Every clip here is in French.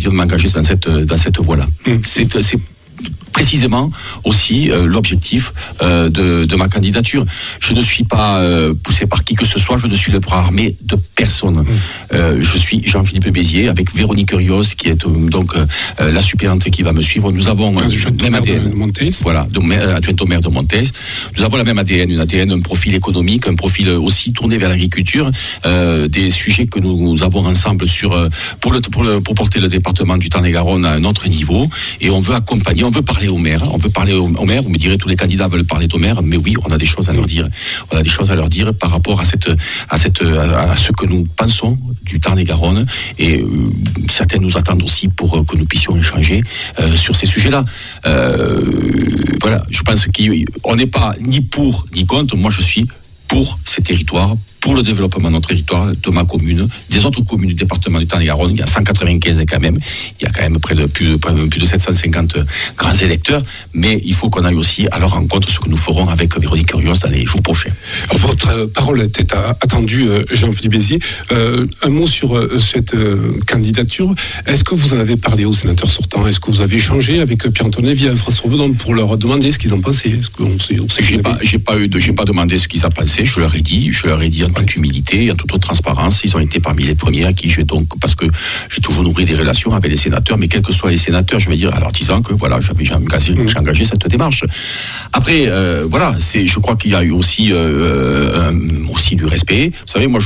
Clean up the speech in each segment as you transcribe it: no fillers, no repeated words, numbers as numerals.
de m'engager dans cette voie-là. C'est précisément aussi l'objectif de ma candidature. Je ne suis pas poussé par qui que ce soit, je ne suis le bras armé de personne. Je suis Jean-Philippe Béziers avec Véronique Rios qui est donc la suppléante qui va me suivre. Nous avons le même ADN. Voilà, adjointe au maire de Montes. Nous avons la même ADN, un profil économique, un profil aussi tourné vers l'agriculture, des sujets que nous avons ensemble pour porter le département du Tarn-et-Garonne à un autre niveau, et on veut accompagner, on veut parler au maire. On veut parler au maire. Vous me direz, tous les candidats veulent parler au maire, mais oui, on a des choses à leur dire. On a des choses à leur dire par rapport à ce que nous pensons du Tarn-et-Garonne, et certains nous attendent aussi pour que nous puissions échanger sur ces sujets-là. Voilà, je pense qu'on n'est pas ni pour ni contre. Moi, je suis pour ces territoires, pour le développement de notre territoire, de ma commune, des autres communes du département du Tarn-et-Garonne. Il y a 195 quand même. Il y a quand même plus de 750 grands électeurs. Mais il faut qu'on aille aussi à leur rencontre, ce que nous ferons avec Véronique Rios dans les jours prochains. Alors, votre parole était attendue, Jean-Philippe Béziers. Un mot sur cette candidature. Est-ce que vous en avez parlé aux sénateurs sortants? Est-ce que vous avez échangé avec Pierre-Antoine Lévy et François Bedon pour leur demander ce qu'ils en pensaient? Est-ce qu'on sait j'ai pas demandé ce qu'ils en pensaient. Je leur ai dit en toute humilité, en toute transparence. Ils ont été parmi les premiers à qui parce que j'ai toujours nourri des relations avec les sénateurs, mais quels que soient les sénateurs, je vais dire, alors disant que voilà, j'ai engagé cette démarche. Après, voilà, je crois qu'il y a eu aussi du respect. Vous savez, moi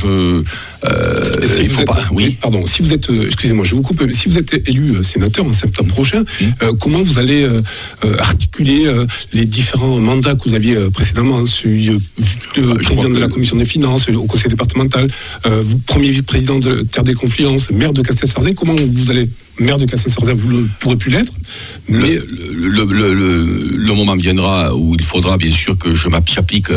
si vous êtes, excusez-moi, je vous coupe, si vous êtes élu sénateur en septembre prochain, comment vous allez articuler les différents mandats que vous aviez précédemment, celui de président de la commission des finances, au conseil départemental, premier vice-président de Terre des Confluences, maire de Castel-Sarrazin? Comment vous allez, maire de Castel-Sarrazin, vous ne pourrez plus l'être, mais le moment viendra où il faudra bien sûr que je respecte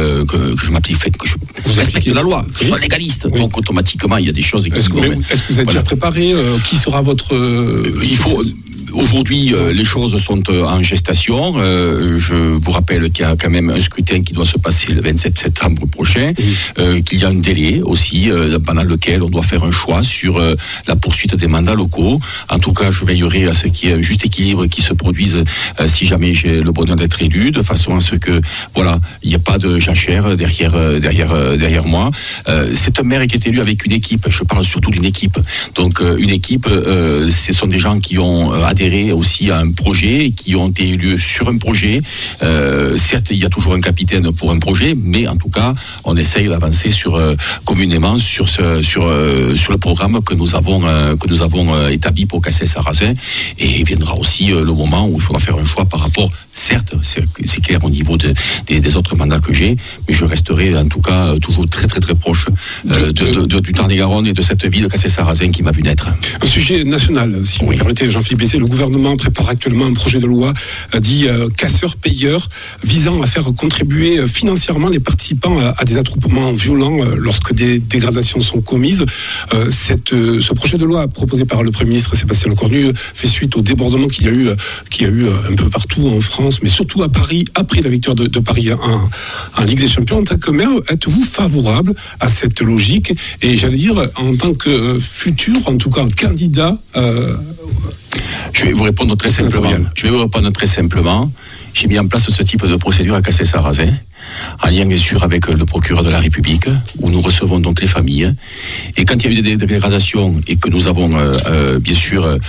la loi, que je sois légaliste. Oui. Donc automatiquement, il y a des choses. Est-ce que vous êtes déjà préparé? Qui sera votre Aujourd'hui, les choses sont en gestation. Je vous rappelle qu'il y a quand même un scrutin qui doit se passer le 27 septembre prochain, qu'il y a un délai aussi pendant lequel on doit faire un choix sur la poursuite des mandats locaux. En tout cas, je veillerai à ce qu'il y ait un juste équilibre qui se produise si jamais j'ai le bonheur d'être élu, de façon à ce que voilà, il n'y ait pas de jachère derrière moi. C'est un maire qui est élu avec une équipe. Je parle surtout d'une équipe. Donc une équipe, ce sont des gens qui ont adhéré aussi à un projet, qui ont été élus sur un projet. Certes, il y a toujours un capitaine pour un projet, mais en tout cas, on essaye d'avancer communément sur le programme que nous avons établi pour Castel-Sarrazin. Et il viendra aussi le moment où il faudra faire un choix par rapport, certes, c'est clair au niveau des autres mandats que j'ai, mais je resterai en tout cas toujours très très très proche du Tarn-et-Garonne et de cette ville de Castel-Sarrazin qui m'a vu naître. Un sujet national, si vous permettez, Jean-Philippe Béziers. Le gouvernement prépare actuellement un projet de loi dit casseur-payeur, visant à faire contribuer financièrement les participants à des attroupements violents lorsque des dégradations sont commises. Ce projet de loi proposé par le Premier ministre Sébastien Lecornu fait suite au débordement qu'il y a eu un peu partout en France, mais surtout à Paris, après la victoire de Paris en Ligue des Champions. En tant que maire, êtes-vous favorable à cette logique? Et j'allais dire, en tant que futur, en tout cas candidat... Je vais vous répondre très simplement. J'ai mis en place ce type de procédure à Castel-Sarrazin, en lien bien sûr avec le procureur de la République, où nous recevons donc les familles. Et quand il y a eu des dégradations et que nous avons bien sûr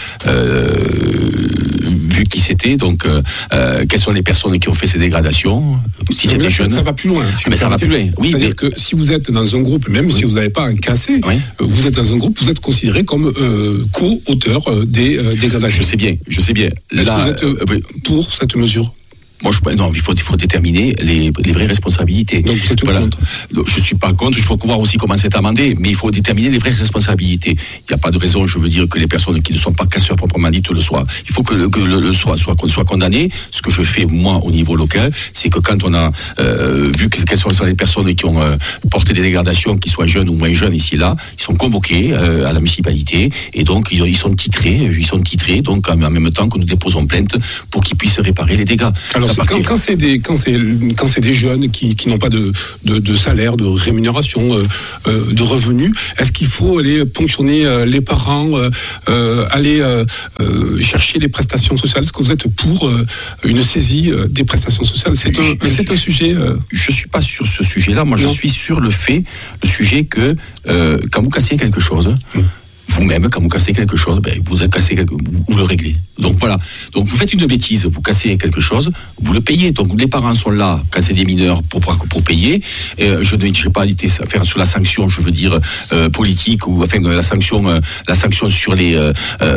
vu qui c'était, donc quelles sont les personnes qui ont fait ces dégradations, si c'est des jeunes. Ça va plus loin. Mais ça va plus loin. Oui, c'est-à-dire que si vous êtes dans un groupe, même si vous n'avez pas un cassé, vous êtes dans un groupe, vous êtes considéré comme co-auteur des dégradations. Je sais bien. Est-ce que vous êtes pour cette mesure? Moi, il faut déterminer les vraies responsabilités. Donc vous êtes contre? Je suis pas contre. Il faut voir aussi comment c'est amendé, mais il faut déterminer les vraies responsabilités. Il n'y a pas de raison, je veux dire, que les personnes qui ne sont pas casseurs proprement dites le soient. Il faut que qu'on soit condamné. Ce que je fais moi au niveau local, c'est que quand on a vu quelles sont les personnes qui ont porté des dégradations, qu'ils soient jeunes ou moins jeunes ici là, ils sont convoqués à la municipalité et donc ils sont titrés. Donc en même temps que nous déposons plainte pour qu'ils puissent réparer les dégâts. Alors, quand c'est des jeunes qui n'ont pas de salaire, de rémunération, de revenus, est-ce qu'il faut aller ponctionner les parents, aller chercher les prestations sociales? Est-ce que vous êtes pour une saisie des prestations sociales? C'est un sujet. Je suis pas sur ce sujet-là. Moi, je suis sur le sujet que quand vous cassez quelque chose. Vous-même, quand vous cassez quelque chose, vous le réglez. Donc voilà. Donc vous faites une bêtise, vous cassez quelque chose, vous le payez. Donc les parents sont là, quand c'est des mineurs, pour payer. Je ne vais pas faire sur la sanction, je veux dire politique ou enfin la sanction sur les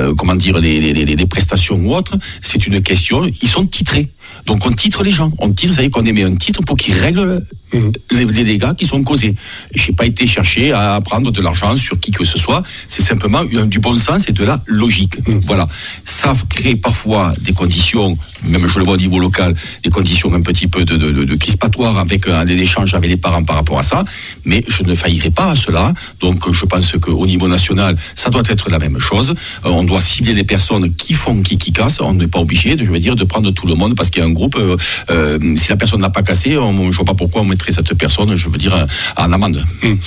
les prestations ou autres. C'est une question. Ils sont titrés. Donc on titre les gens. Vous savez qu'on émet un titre pour qu'ils règlent les dégâts qui sont causés. Je n'ai pas été chercher à prendre de l'argent sur qui que ce soit. C'est simplement du bon sens et de la logique. Voilà. Ça crée parfois des conditions, même je le vois au niveau local, des conditions un petit peu de crispatoire avec des échanges avec les parents par rapport à ça. Mais je ne faillirai pas à cela. Donc je pense qu'au niveau national, ça doit être la même chose. On doit cibler les personnes qui cassent. On n'est pas obligé, de prendre tout le monde parce qu'il y a un groupe. Si la personne n'a pas cassé, je ne vois pas pourquoi on mettrait cette personne, en amende.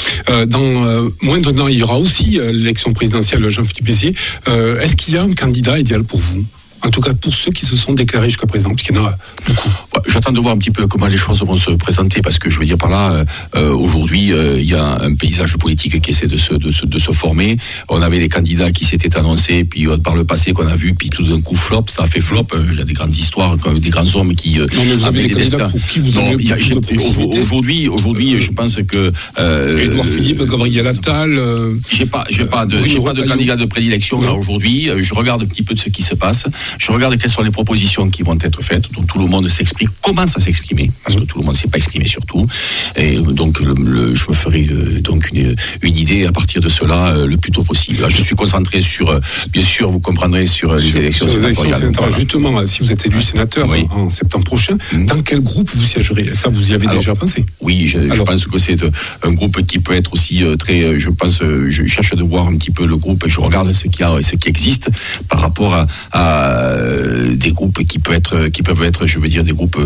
Dans moins d'un an, il y aura aussi l'élection présidentielle, Jean-Philippe Béziers. Est-ce qu'il y a un candidat idéal pour vous ? En tout cas, pour ceux qui se sont déclarés jusqu'à présent, puisqu'il y en a beaucoup. J'attends de voir un petit peu comment les choses vont se présenter, parce que je veux dire par là, aujourd'hui, il y a un paysage politique qui essaie de se former. On avait des candidats qui s'étaient annoncés, puis par le passé qu'on a vu, puis tout d'un coup flop, ça a fait flop. Il y a des grandes histoires, des grands hommes qui non, mais vous avez des candidats pour qui vous avez aujourd'hui, je pense que Édouard Philippe, Gabriel Attal. J'ai pas de candidat de prédilection là aujourd'hui. Je regarde un petit peu de ce qui se passe. Je regarde quelles sont les propositions qui vont être faites, dont tout le monde s'exprime, commence à s'exprimer, parce que tout le monde ne s'est pas exprimé surtout. Et donc, je me ferai donc une idée à partir de cela le plus tôt possible. Là, je suis concentré sur, bien sûr, vous comprendrez, sur les élections sénatoriales. Justement, si vous êtes élu sénateur en septembre prochain, dans quel groupe vous siégerez? Ça, vous y avez déjà pensé? Oui, je pense que c'est un groupe qui peut être aussi très, je cherche de voir un petit peu le groupe, je regarde ce qui existe par rapport à des groupes qui peuvent être, je veux dire, des groupes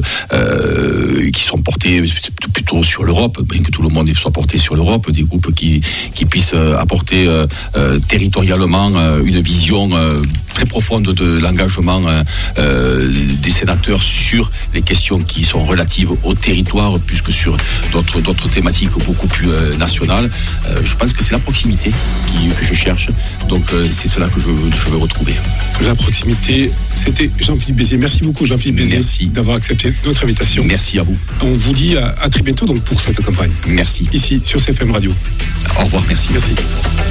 qui sont portés plutôt sur l'Europe, bien que tout le monde soit porté sur l'Europe, des groupes qui puissent apporter territorialement une vision très profonde de l'engagement des sénateurs sur les questions qui sont relatives au territoire, plus que sur d'autres thématiques beaucoup plus nationales. Je pense que c'est la proximité que je cherche, donc c'est cela que je veux retrouver. La proximité, c'était Jean-Philippe Béziers. Merci beaucoup Jean-Philippe Béziers d'avoir accepté notre invitation. Merci à vous. On vous dit à très bientôt donc pour cette campagne. Merci. Ici sur CFM Radio. Au revoir, merci. Merci.